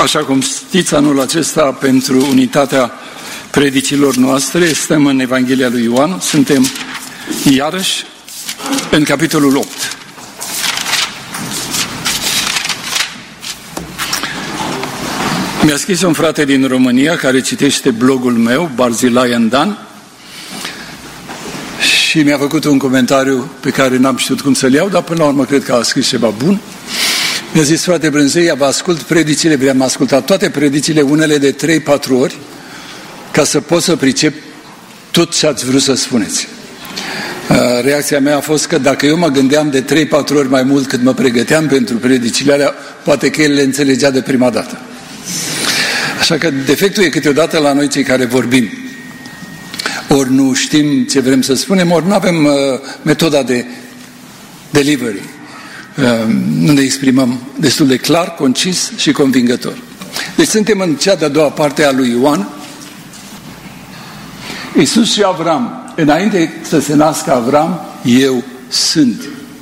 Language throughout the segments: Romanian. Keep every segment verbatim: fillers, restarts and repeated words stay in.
Așa cum știți, anul acesta, pentru unitatea predicilor noastre, stăm în Evanghelia lui Ioan, suntem iarăși în capitolul opt. Mi-a scris un frate din România care citește blogul meu, Barzilai Dan, și mi-a făcut un comentariu pe care n-am știut cum să-l iau, dar până la urmă cred că a scris ceva bun. Mi-a zis: frate Brânzei, vă ascult predicile, vreau ascultat toate predicile, unele de trei patru ori, ca să pot să pricep tot ce ați vrut să spuneți. Reacția mea a fost că dacă eu mă gândeam de trei patru ori mai mult cât mă pregăteam pentru predicile alea, poate că el le înțelegea de prima dată. Așa că defectul e câteodată la noi cei care vorbim. Ori nu știm ce vrem să spunem, ori nu avem uh, metoda de delivery. Uh, nu ne exprimăm destul de clar, concis și convingător. Deci suntem în cea de-a doua parte a lui Ioan. Iisus și Avram. Înainte să se nască Avram, eu sunt.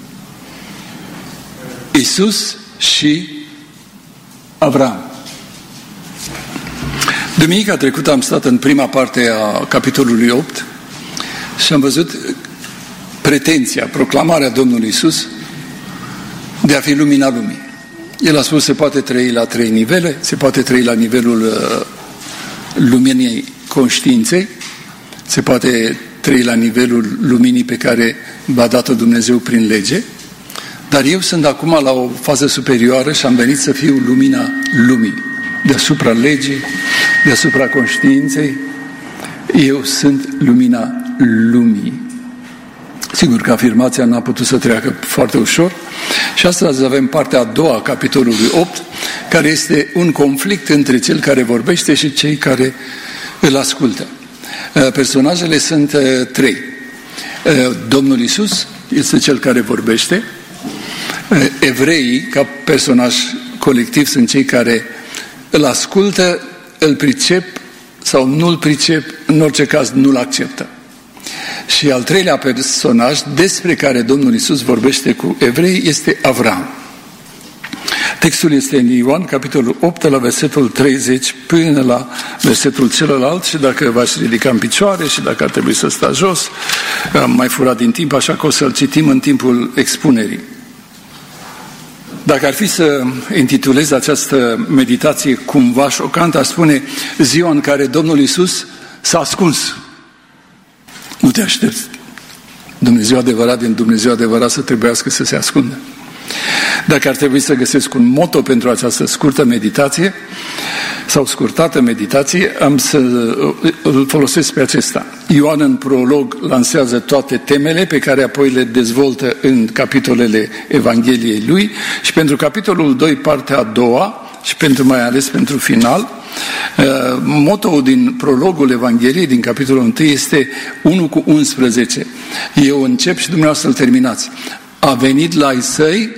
Iisus și Avram. Duminica trecută am stat în prima parte a capitolului opt și am văzut pretenția, proclamarea Domnului Iisus de a fi lumina lumii. El a spus: se poate trăi la trei nivele, se poate trăi la nivelul uh, luminii conștiinței, se poate trăi la nivelul luminii pe care v-a dat-o Dumnezeu prin lege, dar eu sunt acum la o fază superioară și am venit să fiu lumina lumii. Deasupra legii, deasupra conștiinței, eu sunt lumina lumii. Sigur că afirmația n-a putut să treacă foarte ușor și astăzi avem partea a doua a capitolului opt, care este un conflict între cel care vorbește și cei care îl ascultă. Personajele sunt trei. Domnul Iisus este cel care vorbește. Evreii, ca personaj colectiv, sunt cei care îl ascultă, îl pricep sau nu-l pricep, în orice caz nu-l acceptă. Și al treilea personaj despre care Domnul Iisus vorbește cu evrei este Avram. Textul este în Ioan, capitolul opt, la versetul treizeci până la versetul celălalt, și dacă v-aș ridica în picioare și dacă ar trebui să stați jos, am mai furat din timp, așa că o să-l citim în timpul expunerii. Dacă ar fi să intitulez această meditație cumva șocantă, aș spune: ziua în care Domnul Iisus s-a ascuns. Nu te aștepți Dumnezeu adevărat din Dumnezeu adevărat să trebuiască să se ascundă. Dacă ar trebui să găsesc un motto pentru această scurtă meditație sau scurtată meditație, am să îl folosesc pe acesta. Ioan în prolog lansează toate temele pe care apoi le dezvoltă în capitolele Evangheliei lui, și pentru capitolul doi, partea a doua, și pentru mai ales pentru final, mottoul din prologul Evangheliei, din capitolul unu, este unu cu unsprezece. Eu încep și dumneavoastră îl terminați. A venit la ai săi.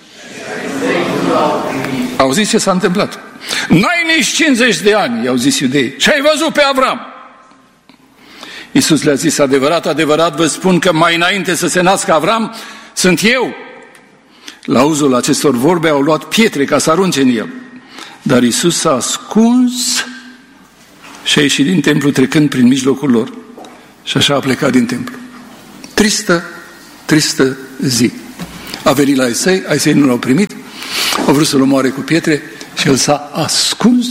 Auziți ce s-a întâmplat? N-ai nici cincizeci de ani, i-au zis iudeii, și ai văzut pe Avram. Iisus le-a zis: adevărat, adevărat vă spun că mai înainte să se nască Avram, sunt eu. La auzul acestor vorbe au luat pietre ca să arunce în el. Dar Iisus s-a ascuns și a ieșit din templu trecând prin mijlocul lor. Și așa a plecat din templu. Tristă, tristă zi. A venit la ai săi, ai săi nu l-au primit, au vrut să-l omoare cu pietre și el s-a ascuns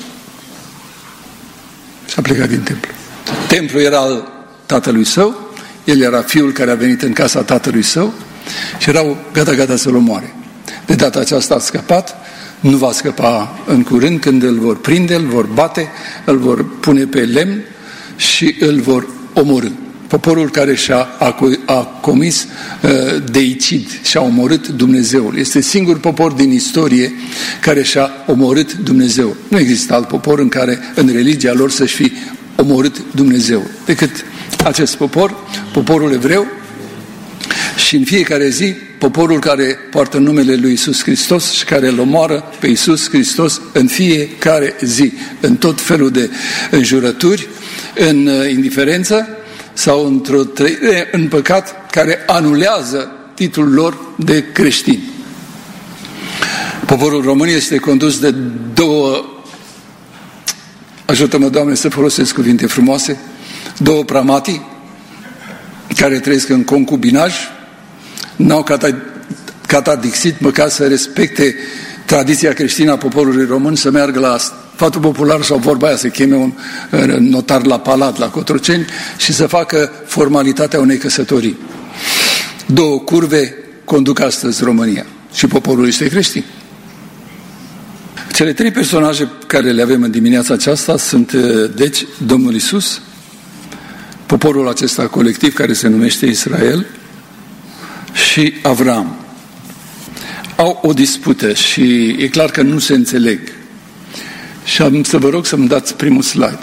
și a plecat din templu. Templul era al tatălui său, el era fiul care a venit în casa tatălui său și erau gata-gata să-l omoare. De data aceasta a scăpat, nu va scăpa în curând, când îl vor prinde, îl vor bate, îl vor pune pe lemn și îl vor omorî. Poporul care și-a a comis uh, deicid și-a omorât Dumnezeul. Este singur popor din istorie care și-a omorât Dumnezeul. Nu există alt popor în care, în religia lor, să-și fi omorât Dumnezeul decât acest popor, poporul evreu. Și în fiecare zi, poporul care poartă numele lui Iisus Hristos și care îl omoară pe Iisus Hristos în fiecare zi, în tot felul de înjurături, în indiferență sau într-o trăire în păcat care anulează titlul lor de creștini. Poporul român este condus de două, ajută-mă, Doamne, să folosesc cuvinte frumoase, două pramati care trăiesc în concubinaj, n-au catadixit măcar să respecte tradiția creștină a poporului român, să meargă la sfatul popular sau vorba aia, să cheme un notar la palat, la Cotroceni și să facă formalitatea unei căsătorii. Două curve conduc astăzi România și poporul este creștin. Cele trei personaje care le avem în dimineața aceasta sunt, deci, Domnul Iisus, poporul acesta colectiv care se numește Israel și Avram. Au o dispută și e clar că nu se înțeleg. Și am să vă rog să-mi dați primul slide.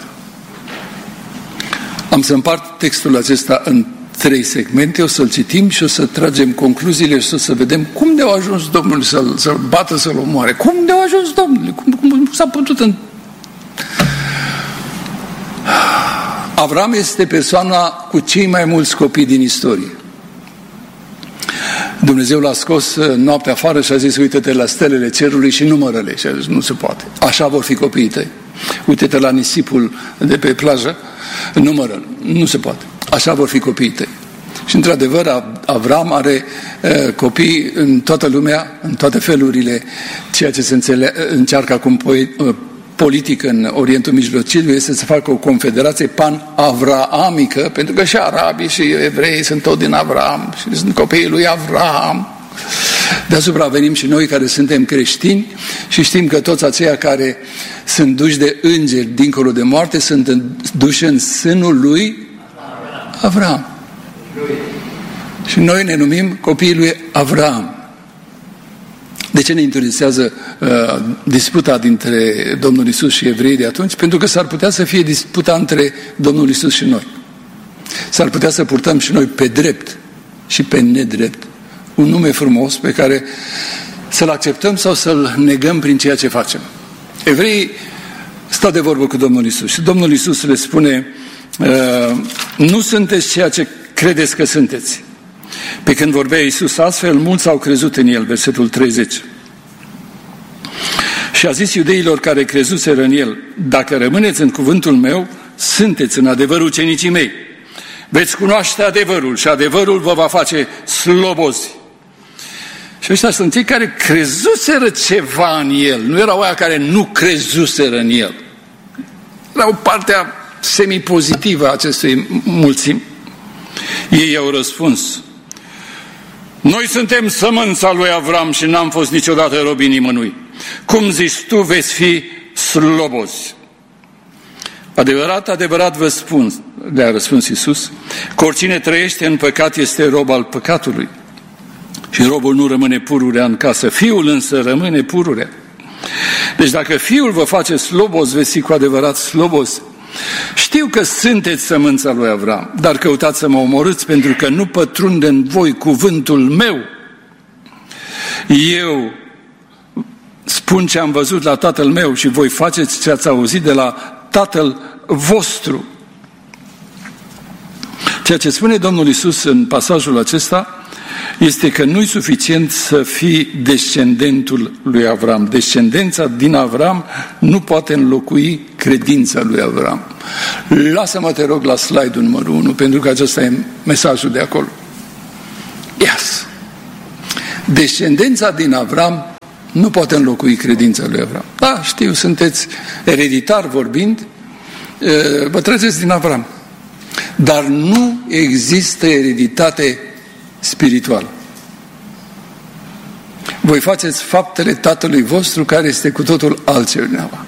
Am să împart textul acesta în trei segmente, o să-l citim și o să tragem concluziile și o să vedem cum de-au ajuns Domnul să-l, să-l bată, să-l omoare. Cum de-au ajuns Domnul? Cum, cum s-a putut în... Avram este persoana cu cei mai mulți copii din istorie. Dumnezeu l-a scos noaptea afară și a zis, uite-te la stelele cerului și numără-le. Și a zis, nu se poate. Așa vor fi copiii tăi. Uite-te la nisipul de pe plajă, numără-l. Nu se poate. Așa vor fi copiii tăi. Și într-adevăr, Avram are uh, copii în toată lumea, în toate felurile, ceea ce se înțele- încearcă acum uh, politic în Orientul Mijlociu este să facă o confederație pan-avraamică, pentru că și arabii și evrei sunt tot din Avram și sunt copiii lui Avram. Deasupra venim și noi care suntem creștini și știm că toți aceia care sunt duși de îngeri dincolo de moarte sunt duși în sânul lui Avram. Și noi ne numim copiii lui Avram. De ce ne interesează uh, disputa dintre Domnul Iisus și evrei de atunci? Pentru că s-ar putea să fie disputa între Domnul Iisus și noi. S-ar putea să purtăm și noi pe drept și pe nedrept un nume frumos pe care să-l acceptăm sau să-l negăm prin ceea ce facem. Evreii stau de vorbă cu Domnul Iisus și Domnul Iisus le spune uh, nu sunteți ceea ce credeți că sunteți. Pe când vorbea Iisus astfel, mulți au crezut în el, versetul treizeci. Și a zis iudeilor care crezuseră în el, dacă rămâneți în cuvântul meu, sunteți în adevăr ucenicii mei. Veți cunoaște adevărul și adevărul vă va face slobozi. Și ăștia sunt cei care crezuseră ceva în el, nu erau aia care nu crezuseră în el. Erau partea semipozitivă a acestui mulțimi. Ei au răspuns, noi suntem sămânța lui Avram și n-am fost niciodată robii nimănui. Cum zici tu, veți fi slobozi. Adevărat, adevărat vă spun, le-a răspuns Iisus, că oricine trăiește în păcat este rob al păcatului. Și robul nu rămâne pururea în casă, fiul însă rămâne pururea. Deci dacă fiul vă face slobozi, veți fi cu adevărat slobozi. Știu că sunteți sămânța lui Avram, dar căutați să mă omorâți pentru că nu pătrunde în voi cuvântul meu. Eu spun ce am văzut la tatăl meu și voi faceți ce ați auzit de la tatăl vostru. Ceea ce spune Domnul Iisus în pasajul acesta este că nu-i suficient să fii descendentul lui Avram. Descendența din Avram nu poate înlocui credința lui Avram. Lasă-mă, te rog, la slide-ul numărul unu, pentru că acesta e mesajul de acolo. Yes! Descendența din Avram nu poate înlocui credința lui Avram. Da, știu, sunteți ereditar vorbind, vă treceți din Avram. Dar nu există ereditate spirituală. Voi faceți faptele tatălui vostru care este cu totul altceva.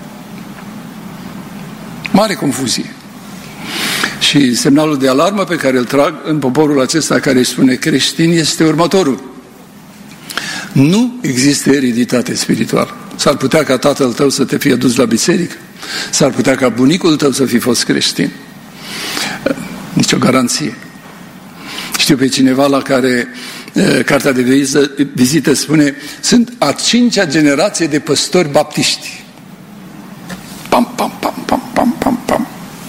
Mare confuzie. Și semnalul de alarmă pe care îl trag în poporul acesta care își spune creștin este următorul. Nu există ereditate spirituală. S-ar putea ca tatăl tău să te fie dus la biserică. S-ar putea ca bunicul tău să fi fost creștin. Nici o garanție. Știu pe cineva la care uh, cartea de vizită, vizită spune sunt a cincea generație de păstori baptiști. Pam, pam, pam, pam, pam, pam, pam.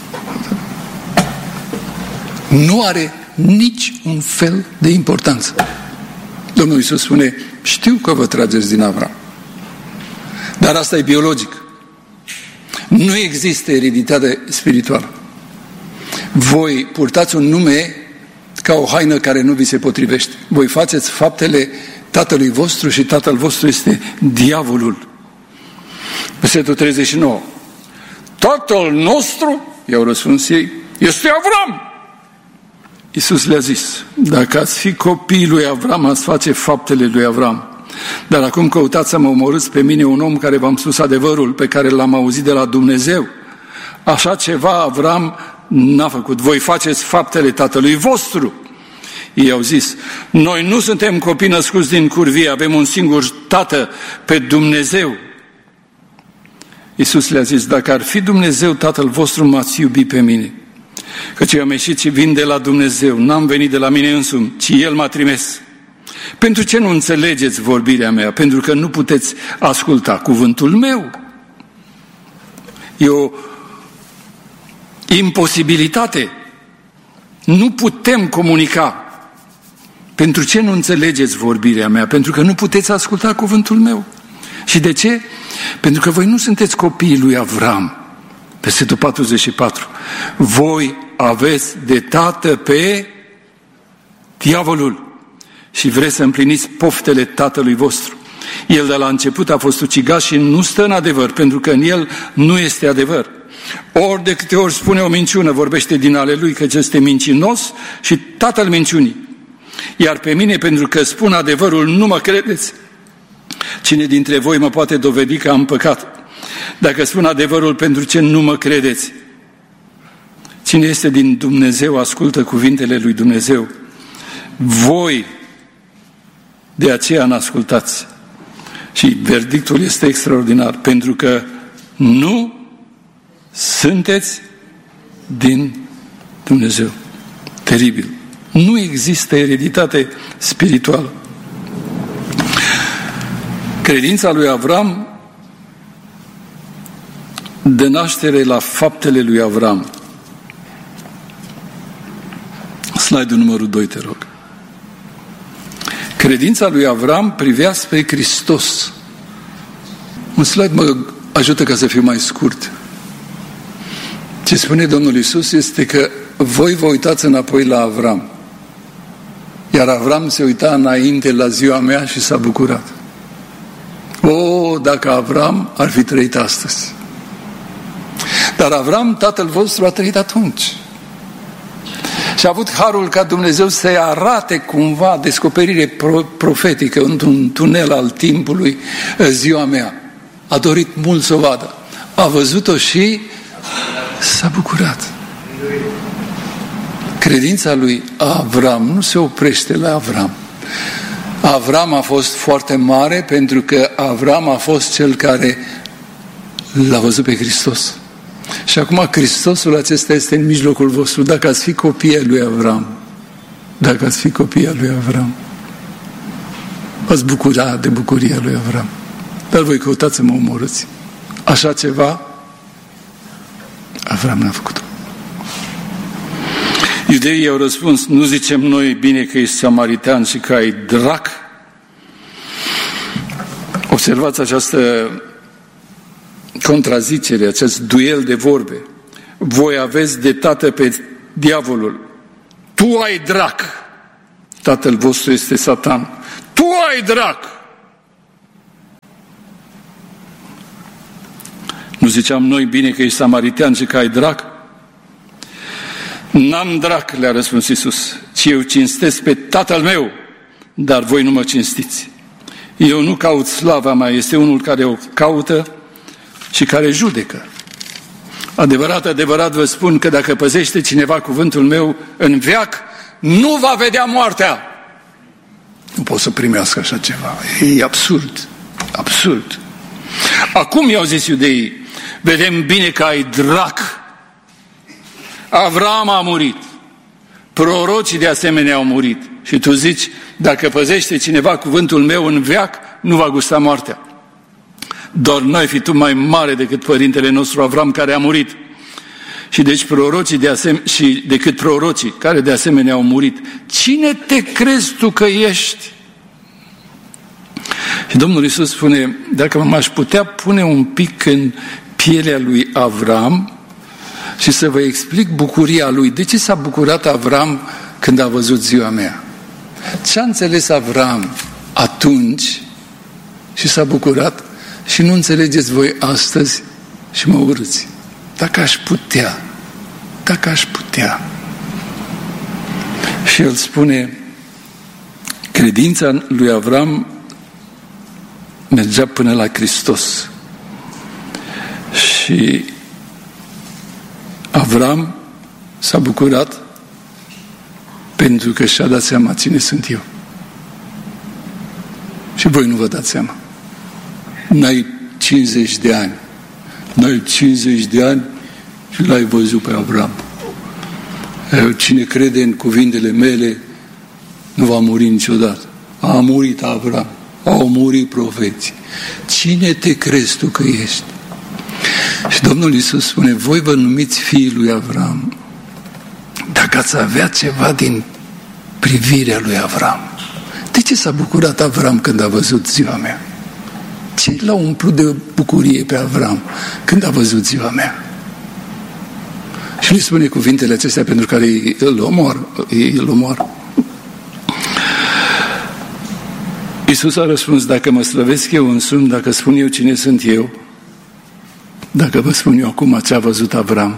Nu are nici un fel de importanță. Domnul Iisus spune, știu că vă trageți din Avram. Dar asta e biologic. Nu există ereditate spirituală. Voi purtați un nume ca o haină care nu vi se potrivește. Voi faceți faptele tatălui vostru și tatăl vostru este diavolul. Versetul treizeci și nouă. Tatăl nostru, i-au răspuns ei, este Avram. Iisus le-a zis, dacă ați fi copiii lui Avram, ați face faptele lui Avram. Dar acum căutați să mă omorâți pe mine, un om care v-am spus adevărul, pe care l-am auzit de la Dumnezeu. Așa ceva Avram n-a făcut. Voi faceți faptele tatălui vostru. Ei au zis, noi nu suntem copii născuți din curvie, avem un singur tată, pe Dumnezeu. Iisus le-a zis, dacă ar fi Dumnezeu tatăl vostru, m-ați iubi pe mine. Căci eu am ieșit și vin de la Dumnezeu, n-am venit de la mine însumi, ci El m-a trimis. Pentru ce nu înțelegeți vorbirea mea? Pentru că nu puteți asculta cuvântul meu. E o imposibilitate. Nu putem comunica. Pentru ce nu înțelegeți vorbirea mea? Pentru că nu puteți asculta cuvântul meu. Și de ce? Pentru că voi nu sunteți copiii lui Avram. Versetul patruzeci și patru. Voi aveți de tată pe diavolul și vreți să împliniți poftele tatălui vostru. El de la început a fost ucigaș și nu stă în adevăr, pentru că în el nu este adevăr. Ori de câte ori spune o minciună, vorbește din ale lui, căci este mincinos și tatăl minciunii. Iar pe mine, pentru că spun adevărul, nu mă credeți. Cine dintre voi mă poate dovedi că am păcat? Dacă spun adevărul, pentru ce nu mă credeți? Cine este din Dumnezeu, ascultă cuvintele lui Dumnezeu. Voi de aceea n-ascultați. Și verdictul este extraordinar, pentru că nu sunteți din Dumnezeu. Teribil. Nu există ereditate spirituală. Credința lui Avram dă naștere la faptele lui Avram. Slide-ul numărul doi, te rog. Credința lui Avram privea spre Hristos. Un slide mă ajută ca să fiu mai scurt. Ce spune Domnul Iisus este că voi vă uitați înapoi la Avram. Iar Avram se uita înainte la ziua mea și s-a bucurat. O, dacă Avram ar fi trăit astăzi. Dar Avram, tatăl vostru, a trăit atunci. Și a avut harul ca Dumnezeu să-i arate cumva descoperire profetică într-un tunel al timpului ziua mea. A dorit mult să o vadă. A văzut-o și s-a bucurat. Credința lui Avram nu se oprește la Avram. Avram a fost foarte mare pentru că Avram a fost cel care l-a văzut pe Hristos. Și acum Hristosul acesta este în mijlocul vostru. Dacă ați fi copii lui Avram, dacă ați fi copii lui Avram, v-ați bucura de bucuria lui Avram. Dar voi căutați să mă omorâți. Așa ceva Avram n-a făcut-o. Iudeii au răspuns, nu zicem noi bine că ești samaritan și că ai drac? Observați această contrazicere, acest duel de vorbe. Voi aveți de tată pe diavolul. Tu ai drac. Tatăl vostru este Satan. Tu ai drac. Nu ziceam noi bine că ești samaritan și că ai drac? N-am drac, le-a răspuns Iisus, ci eu cinstesc pe Tatăl meu, dar voi nu mă cinstiți. Eu nu caut slava mea, este unul care o caută și care judecă. Adevărat, adevărat vă spun că dacă păzește cineva cuvântul meu în veac, nu va vedea moartea. Nu pot să primească așa ceva. E absurd. Absurd. Acum i-au zis iudeii, vedem bine că ai drac. Avram a murit. Prorocii de asemenea au murit. Și tu zici, dacă păzește cineva cuvântul meu în veac, nu va gusta moartea. Doar n-ai fi tu mai mare decât părintele nostru Avram, care a murit. Și deci prorocii de asemenea, și decât prorocii care de asemenea au murit. Cine te crezi tu că ești? Și Domnul Iisus spune, dacă m-aș putea pune un pic în pielea lui Avram și să vă explic bucuria lui. De ce s-a bucurat Avram când a văzut ziua mea? Ce a înțeles Avram atunci și s-a bucurat și nu înțelegeți voi astăzi și mă urâți? Dacă aș putea, dacă aș putea. Și el spune, credința lui Avram mergea până la Hristos. Și Avram s-a bucurat pentru că și-a dat seama cine sunt eu. Și voi nu vă dați seama. N-ai cincizeci de ani. N-ai cincizeci de ani și l-ai văzut pe Avram. Cine crede în cuvintele mele nu va muri niciodată. A murit Avram. Au murit profeții. Cine te crezi tu că ești? Și Domnul Iisus spune, voi vă numiți fiii lui Avram dacă ați avea ceva din privirea lui Avram. De ce s-a bucurat Avram când a văzut ziua mea? Ce l-a umplut de bucurie pe Avram când a văzut ziua mea? Și lui spune cuvintele acestea pentru care îl omor, îl omor. Iisus a răspuns, dacă mă slăvesc eu însumi, dacă spun eu cine sunt eu, dacă vă spun eu acum ce a văzut Avram,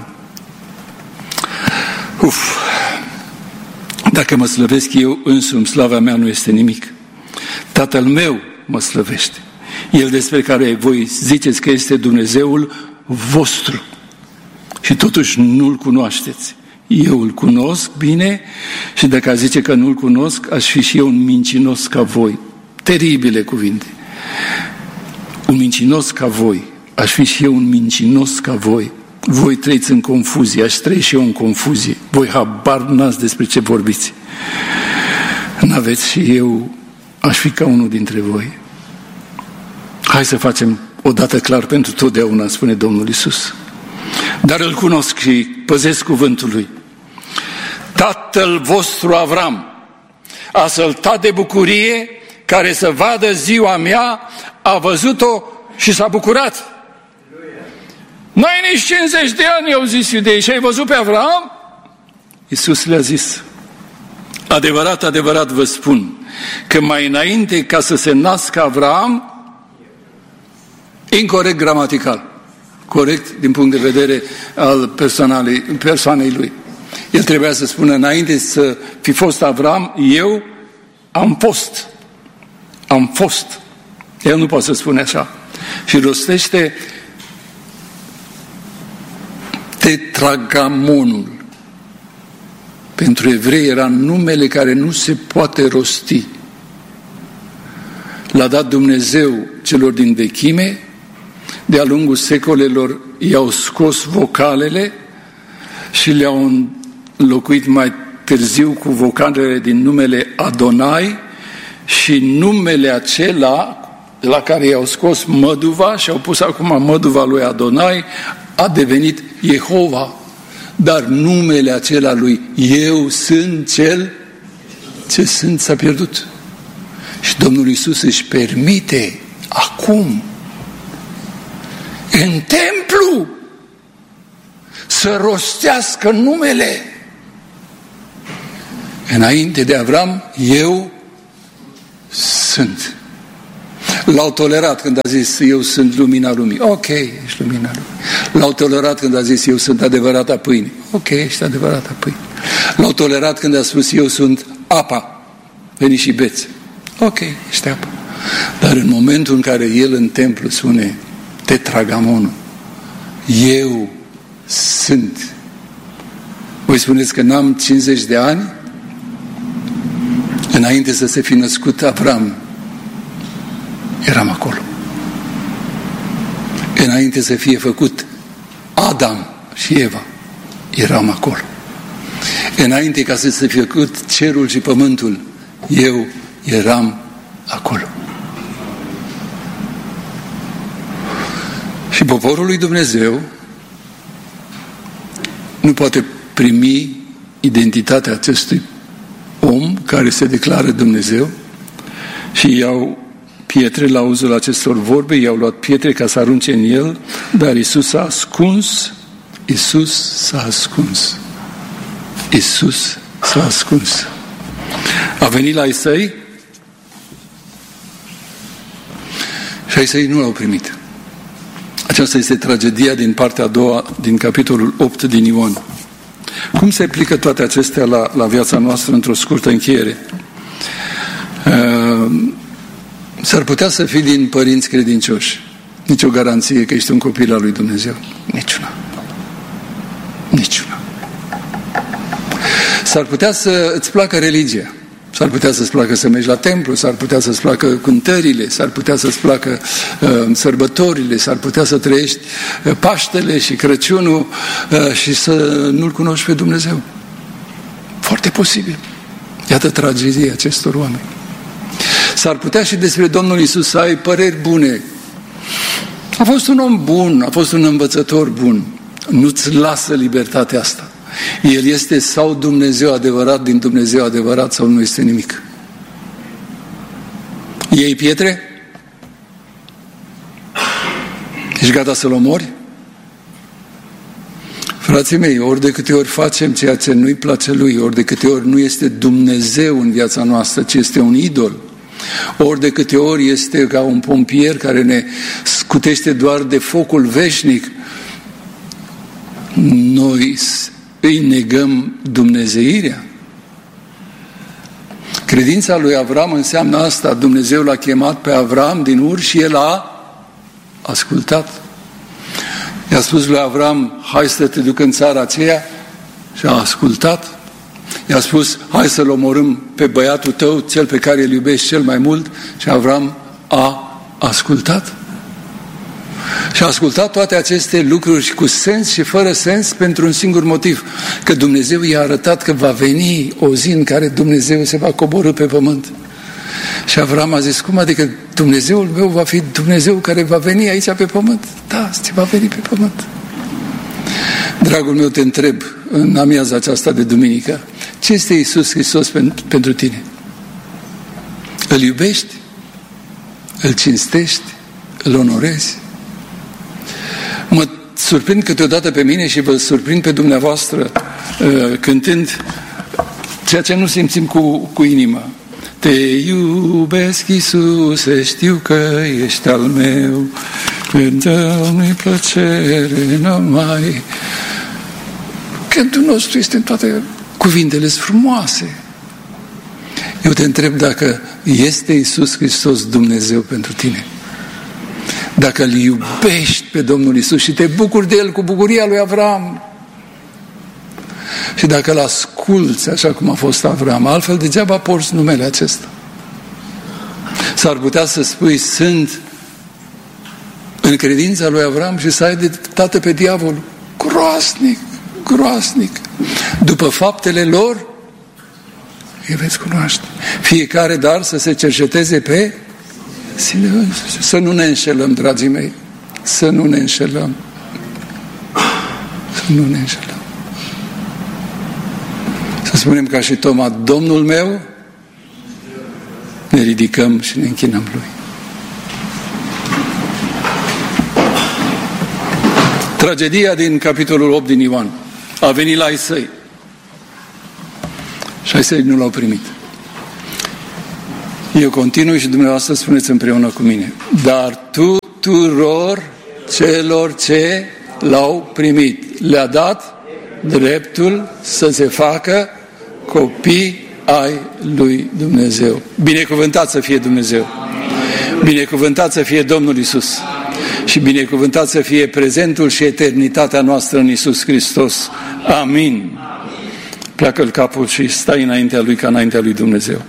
uf, dacă mă slăvesc eu însumi, slava mea nu este nimic. Tatăl meu mă slăvește. El despre care voi ziceți că este Dumnezeul vostru. Și totuși nu-L cunoașteți. Eu îl cunosc bine și dacă aș zice că nu-L cunosc, aș fi și eu un mincinos ca voi. Teribile cuvinte. Un mincinos ca voi. Aș fi și eu un mincinos ca voi. Voi trăiți în confuzie, aș trăi și eu în confuzie. Voi habar n-ați despre ce vorbiți. N-aveți și eu, aș fi ca unul dintre voi. Hai să facem odată clar pentru totdeauna, spune Domnul Iisus. Dar îl cunosc și păzesc cuvântul lui. Tatăl vostru Avram a săltat de bucurie care să vadă ziua mea, a văzut-o și s-a bucurat. N-ai nici cincizeci de ani, i-au zis iudeii, și ai văzut pe Avram? Iisus le-a zis, adevărat, adevărat vă spun, că mai înainte ca să se nască Avram, incorect gramatical, corect din punct de vedere al persoanei lui. El trebuia să spună, înainte să fi fost Avram, eu am fost. Am fost. El nu poate să spune așa. Și rostește tetragamonul. Pentru evrei era numele care nu se poate rosti. L-a dat Dumnezeu celor din vechime, de-a lungul secolelor i-au scos vocalele și le-au înlocuit mai târziu cu vocalele din numele Adonai și numele acela de la care i-au scos măduva și au pus acum măduva lui Adonai a devenit Jehova. Dar numele acela lui Eu sunt cel ce sunt s-a pierdut. Și Domnul Iisus își permite acum în templu să rostească numele. Înainte de Avram, eu sunt. L-au tolerat când a zis, eu sunt lumina lumii. Ok, ești lumina lumii. L-au tolerat când a zis, eu sunt adevărata pâine. Ok, ești adevărata pâine. L-au tolerat când a spus, eu sunt apa. Veni și beți. Ok, ești apa. Dar în momentul în care el în templu spune, tetragamonul, eu sunt. Voi spuneți că n-am cincizeci de ani? Înainte să se fi născut Avram, eram acolo. Înainte să fie făcut Adam și Eva, eram acolo. Înainte ca să se fie făcut cerul și pământul, eu eram acolo. Și poporul lui Dumnezeu nu poate primi identitatea acestui om care se declară Dumnezeu și i-au pietre la auzul acestor vorbe, i-au luat pietre ca să arunce în el, dar Iisus s-a ascuns, Iisus s-a ascuns, Iisus s-a ascuns. A venit la ai săi și ai săi nu l-au primit. Aceasta este tragedia din partea a doua, din capitolul opt din Ioan. Cum se aplică toate acestea la, la viața noastră într-o scurtă încheiere? Uh, s-ar putea să fii din părinți credincioși. Nici o garanție că ești un copil al lui Dumnezeu. Niciuna. Niciuna. S-ar putea să îți placă religia. S-ar putea să-ți placă să mergi la templu, s-ar putea să-ți placă cântările, s-ar putea să-ți placă uh, sărbătorile, s-ar putea să trăiești uh, Paștele și Crăciunul uh, și să nu-L cunoști pe Dumnezeu. Foarte posibil. Iată tragedia acestor oameni. S-ar putea și despre Domnul Iisus să ai păreri bune. A fost un om bun, a fost un învățător bun. Nu-ți lasă libertatea asta. El este sau Dumnezeu adevărat din Dumnezeu adevărat sau nu este nimic. Iei pietre? Ești gata să-L omori? Frații mei, ori de câte ori facem ceea ce nu-i place Lui, ori de câte ori nu este Dumnezeu în viața noastră, ci este un idol, ori de câte ori este ca un pompier care ne scutește doar de focul veșnic, noi îi negăm dumnezeirea. Credința lui Avram înseamnă asta. Dumnezeu l-a chemat pe Avram din Ur și el a ascultat. I-a spus lui Avram, hai să te duc în țara aceea, și a ascultat. I-a spus, hai să-l omorâm pe băiatul tău, cel pe care îl iubești cel mai mult, și Avram a ascultat. Și a ascultat toate aceste lucruri cu sens și fără sens pentru un singur motiv, că Dumnezeu i-a arătat că va veni o zi în care Dumnezeu se va coborî pe pământ. Și Avram a zis, cum adică Dumnezeul meu va fi Dumnezeu care va veni aici pe pământ? Da, ți va veni pe pământ. Dragul meu, te întreb în amiaza aceasta de duminică, ce este Iisus Hristos pentru tine? Îl iubești? Îl cinstești? Îl onorezi? Mă surprind câteodată pe mine și vă surprind pe dumneavoastră uh, cântând ceea ce nu simțim cu, cu inima. Te iubesc, Iisuse, știu că ești al meu, cântă-mi plăcere numai. Cântul nostru este în toate cuvintele frumoase. Eu te întreb dacă este Iisus Hristos Dumnezeu pentru tine. Dacă îl iubești pe Domnul Iisus și te bucuri de El cu bucuria lui Avram, și dacă îl asculți așa cum a fost Avram, altfel degeaba porți numele acesta. S-ar putea să spui, sunt în credința lui Avram și să ai de tată pe diavol. Groasnic, groasnic. După faptele lor, îi veți cunoaște. Fiecare dar să se cerceteze pe sine însuși. Să nu ne înșelăm, dragii mei. Să nu ne înșelăm. Să nu ne înșelăm. Să spunem ca și Toma, Domnul meu, ne ridicăm și ne închinăm Lui. Tragedia din capitolul opt din Ioan. A venit la ai săi. Și ai săi nu l-au primit. Eu continui și dumneavoastră spuneți împreună cu mine. Dar tuturor celor ce l-au primit, le-a dat dreptul să se facă copii ai lui Dumnezeu. Binecuvântat să fie Dumnezeu. Binecuvântat să fie Domnul Iisus. Și binecuvântat să fie prezentul și eternitatea noastră în Iisus Hristos. Amin. Pleacă-l capul și stai înaintea lui ca înaintea lui Dumnezeu.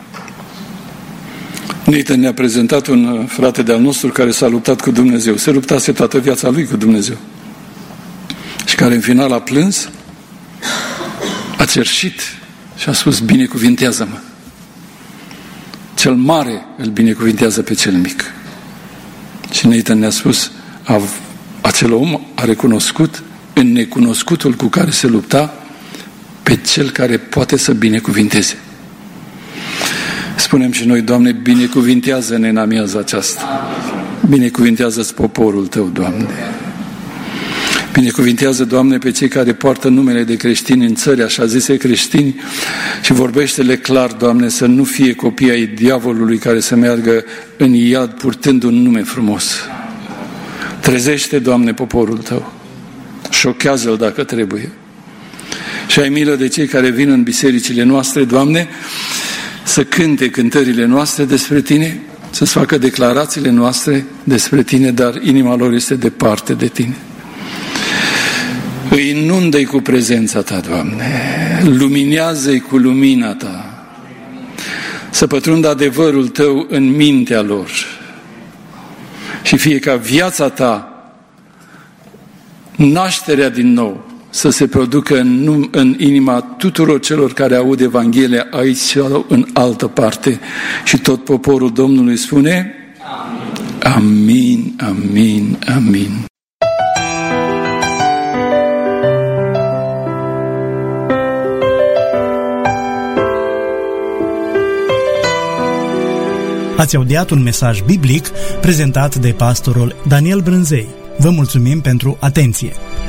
Nathan ne-a prezentat un frate de-al nostru care s-a luptat cu Dumnezeu. Se luptase toată viața lui cu Dumnezeu. Și care în final a plâns, a cerșit și a spus, binecuvintează-mă. Cel mare îl binecuvintează pe cel mic. Și Nathan ne-a spus, a, acel om a recunoscut în necunoscutul cu care se lupta pe cel care poate să binecuvinteze. Spunem și noi, Doamne, binecuvintează-ne în amiaza aceasta. Binecuvintează-ți poporul Tău, Doamne. Binecuvintează, Doamne, pe cei care poartă numele de creștini în țări, așa zise creștini, și vorbește-le clar, Doamne, să nu fie copii ai diavolului care să meargă în iad purtând un nume frumos. Trezește, Doamne, poporul Tău. Șochează-l dacă trebuie. Și ai milă de cei care vin în bisericile noastre, Doamne, să cânte cântările noastre despre Tine, să-ți facă declarațiile noastre despre Tine, dar inima lor este departe de Tine. Îi inundă-i cu prezența Ta, Doamne, luminează-i cu lumina Ta, să pătrundă adevărul Tău în mintea lor și fie ca viața Ta, nașterea din nou, să se producă în, în inima tuturor celor care aud Evanghelia aici sau în altă parte. Și tot poporul Domnului spune amin, amin, amin. Ați audiat un mesaj biblic prezentat de pastorul Daniel Brânzei. Vă mulțumim pentru atenție!